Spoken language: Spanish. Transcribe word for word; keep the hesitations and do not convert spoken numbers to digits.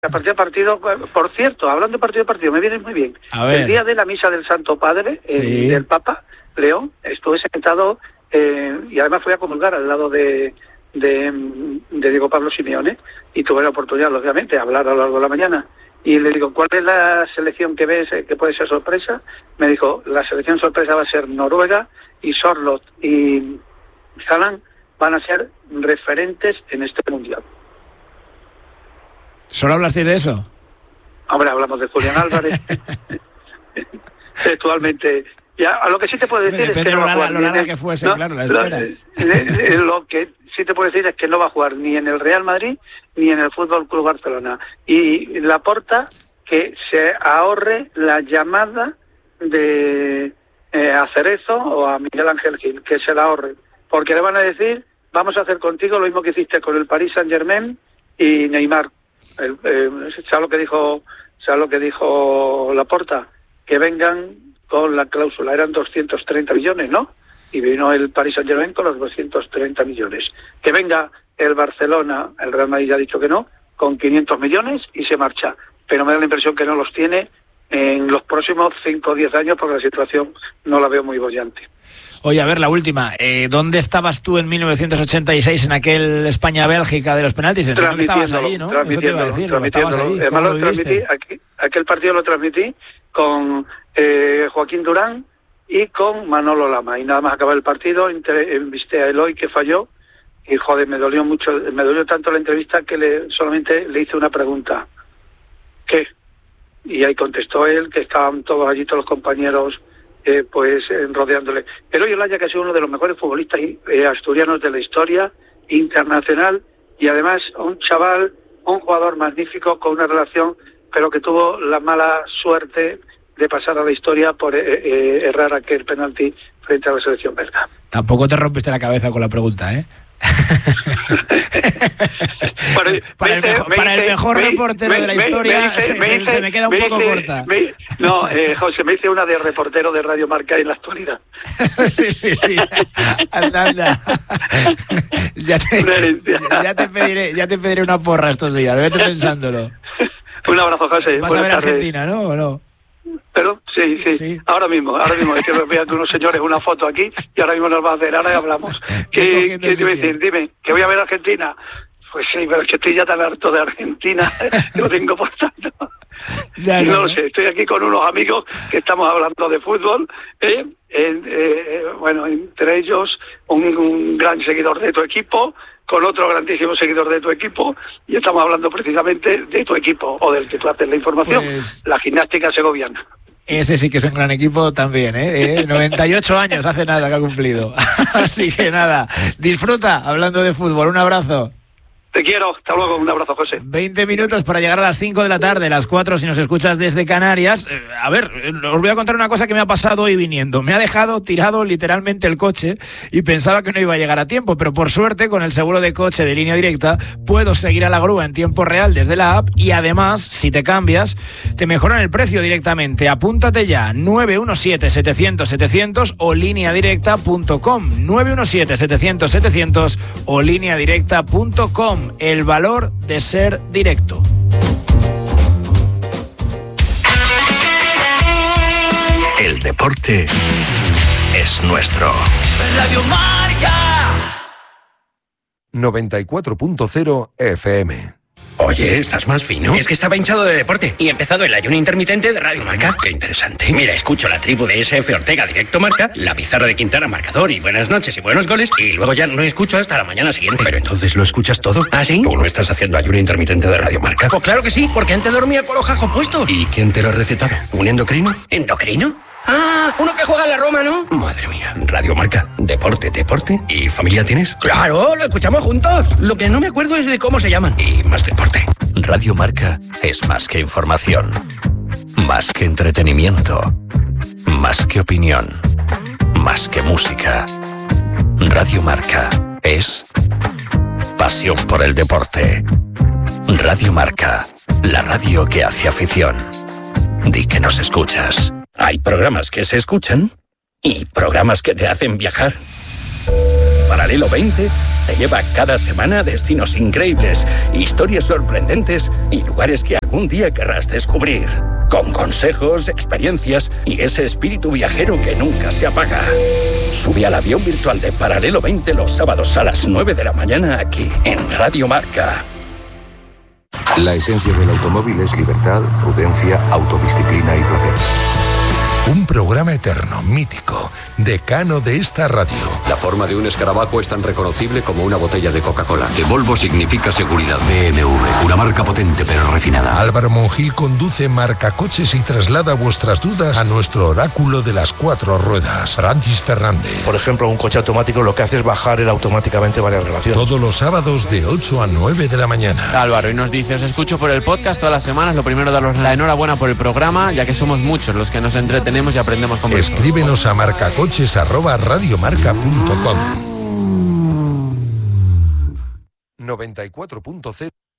a partido a partido, por cierto, hablando de partido a partido, me viene muy bien. El día de la misa del Santo Padre, sí. eh, del Papa León, estuve sentado eh, y además fui a comulgar al lado de, de, de Diego Pablo Simeone y tuve la oportunidad, lógicamente, de hablar a lo largo de la mañana. Y le digo, ¿cuál es la selección que ves que puede ser sorpresa? Me dijo, la selección sorpresa va a ser Noruega y Sorloth y Haaland van a ser referentes en este mundial. ¿Solo hablaste de eso? Hombre, hablamos de Julián Álvarez. Textualmente. Ya, a lo que sí te puedo decir Depende es que no va a jugar. Lo larga que fuese, no, claro, la espera. Lo, lo que sí te puedo decir es que no va a jugar ni en el Real Madrid ni en el Fútbol Club Barcelona. Y Laporta que se ahorre la llamada de eh, a Cerezo o a Miguel Ángel Gil, que se la ahorre. Porque le van a decir, vamos a hacer contigo lo mismo que hiciste con el Paris Saint-Germain y Neymar. El, eh, ¿Sabes lo que dijo, sabes lo que dijo Laporta? Que vengan con la cláusula, eran doscientos treinta millones, ¿no? Y vino el Paris Saint-Germain con los doscientos treinta millones. Que venga el Barcelona, el Real Madrid ya ha dicho que no, con quinientos millones y se marcha. Pero me da la impresión que no los tiene en los próximos cinco o diez años porque la situación no la veo muy bollante. Oye, a ver, la última. Eh, ¿Dónde estabas tú en mil novecientos ochenta y seis en aquel España-Bélgica de los penaltis? Entiendo que estabas allí, ¿no? Eso te iba a decir, estabas allí. Además lo, lo transmití, aquí, aquel partido lo transmití con eh, Joaquín Durán y con Manolo Lama. Y nada más acaba el partido, entrevisté a Eloy, que falló, y joder, me dolió mucho, me dolió tanto la entrevista que le solamente le hice una pregunta. ¿Qué? Y ahí contestó él, que estaban todos allí, todos los compañeros, eh, pues eh, rodeándole. Eloy Olaya, que ha sido uno de los mejores futbolistas eh, asturianos de la historia internacional, y además un chaval, un jugador magnífico, con una relación, pero que tuvo la mala suerte de pasar a la historia por eh, eh, errar aquel penalti frente a la selección belga. Tampoco te rompiste la cabeza con la pregunta, ¿eh? para, para, el mejor, para el mejor me, reportero me, de la me, historia me, se, me, se, se me queda un me, poco me, corta me, no, eh, José, me hice una de reportero de Radio Marca en la actualidad. sí, sí, sí anda, anda. ya, te, ya, te pediré, ya te pediré una porra estos días, vete pensándolo. Un abrazo, José. Vas a ver tardes. Argentina, ¿no? ¿O no? Pero sí, sí, sí, ahora mismo, ahora mismo, es que me vean unos señores una foto aquí y ahora mismo nos va a hacer, ahora y hablamos. ¿Qué, ¿qué te iba a decir? Dime, ¿que voy a ver a Argentina? Pues sí, pero es que estoy ya tan harto de Argentina, lo tengo por tanto. Ya no, no lo sé, estoy aquí con unos amigos que estamos hablando de fútbol, ¿eh? Eh, eh, bueno, entre ellos un, un gran seguidor de tu equipo, con otro grandísimo seguidor de tu equipo, y estamos hablando precisamente de tu equipo, o del que tú haces la información, pues... la Gimnástica Segoviana. Ese sí que es un gran equipo también, ¿eh? ¿Eh? noventa y ocho años hace nada que ha cumplido. Así que nada, disfruta hablando de fútbol. Un abrazo. Te quiero, hasta luego, un abrazo, José. veinte minutos para llegar a las cinco de la tarde, las cuatro si nos escuchas desde Canarias. Eh, a ver, os voy a contar una cosa que me ha pasado hoy viniendo. Me ha dejado tirado literalmente el coche y pensaba que no iba a llegar a tiempo, pero por suerte con el seguro de coche de Línea Directa puedo seguir a la grúa en tiempo real desde la app y además, si te cambias, te mejoran el precio directamente. Apúntate ya, nueve uno siete, setecientos, setecientos o línea directa punto com, nueve uno siete, setecientos, setecientos o línea directa punto com. El valor de ser directo. El deporte es nuestro. Radio Marca noventa y cuatro punto cero F M. Oye, ¿estás más fino? Es que estaba hinchado de deporte y he empezado el ayuno intermitente de Radio Marca. Qué interesante. Mira, escucho la tribu de S F Ortega Directo Marca, la pizarra de Quintana Marcador y buenas noches y buenos goles, y luego ya no escucho hasta la mañana siguiente. Pero entonces lo escuchas todo. ¿Ah, sí? ¿Tú no estás haciendo ayuno intermitente de Radio Marca? Pues claro que sí, porque antes dormía con los jajos puestos. ¿Y quién te lo ha recetado? ¿Un endocrino? ¿Endocrino? Ah, uno que juega en la Roma, ¿no? Madre mía, Radio Marca, deporte, deporte. ¿Y familia tienes? Claro, lo escuchamos juntos. Lo que no me acuerdo es de cómo se llaman. Y más deporte. Radio Marca es más que información, más que entretenimiento, más que opinión, más que música. Radio Marca es pasión por el deporte. Radio Marca, la radio que hace afición. Di que nos escuchas. Hay programas que se escuchan y programas que te hacen viajar. Paralelo veinte te lleva cada semana a destinos increíbles, historias sorprendentes y lugares que algún día querrás descubrir. Con consejos, experiencias y ese espíritu viajero que nunca se apaga. Sube al avión virtual de Paralelo veinte los sábados a las nueve de la mañana aquí, en Radio Marca. La esencia del automóvil es libertad, prudencia, autodisciplina y placer. Un programa eterno, mítico, decano de esta radio. La forma de un escarabajo es tan reconocible como una botella de Coca-Cola. De Volvo significa seguridad. B M W, una marca potente pero refinada. Álvaro Monjil conduce Marcacoches y traslada vuestras dudas a nuestro oráculo de las cuatro ruedas, Francis Fernández. Por ejemplo, un coche automático lo que hace es bajar él automáticamente varias relaciones. Todos los sábados de ocho a nueve de la mañana. Álvaro, y nos dice, os escucho por el podcast todas las semanas. Lo primero, daros la enhorabuena por el programa, ya que somos muchos los que nos entretenemos y aprendemos con vosotros. Escríbenos a marcacoches arroba radiomarca punto com. noventa y cuatro punto cero